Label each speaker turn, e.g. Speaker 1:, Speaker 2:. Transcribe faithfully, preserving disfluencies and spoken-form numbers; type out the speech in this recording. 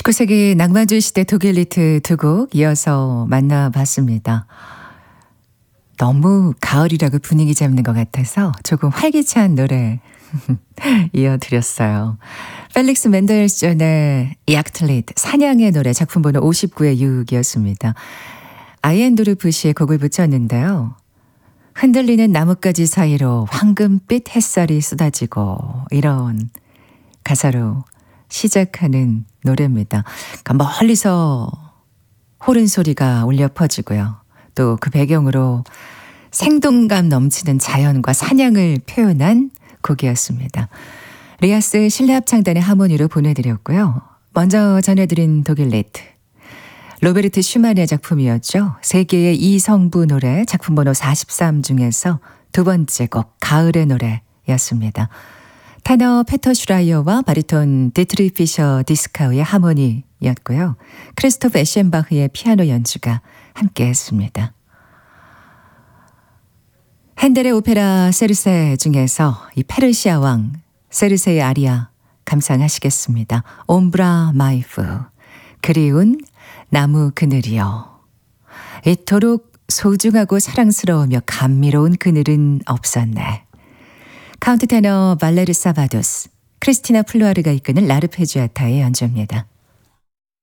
Speaker 1: 십구 세기 낭만주의 시대 독일 리트 두 곡 이어서 만나봤습니다. 너무 가을이라고 분위기 잡는 것 같아서 조금 활기찬 노래 이어드렸어요. 펠릭스 맨델스존의 약틀릿 사냥의 노래 작품 번호 오십구의 육이었습니다. 아이엔도르프시의 곡을 붙였는데요. 흔들리는 나뭇가지 사이로 황금빛 햇살이 쏟아지고 이런 가사로 시작하는 노래입니다. 그러니까 멀리서 호른 소리가 울려 퍼지고요. 또 그 배경으로 생동감 넘치는 자연과 사냥을 표현한 곡이었습니다. 리아스 실내합창단의 하모니로 보내드렸고요. 먼저 전해드린 독일 리트 로베르트 슈만의 작품이었죠. 세계의 이성부 노래 작품 번호 사십삼 중에서 두 번째 곡 가을의 노래였습니다. 테너 페터 슈라이어와 바리톤 디트리 피셔 디스카우의 하모니였고요. 크리스토프 에셴바흐의 피아노 연주가 함께했습니다. 핸델의 오페라 세르세 중에서 이 페르시아 왕 세르세의 아리아 감상하시겠습니다. 옴브라 마이프 그리운 나무 그늘이여 이토록 소중하고 사랑스러우며 감미로운 그늘은 없었네. 카운트 테너 발레르 사바도스, 크리스티나 플루아르가 이끄는 라르페지아타의 연주입니다.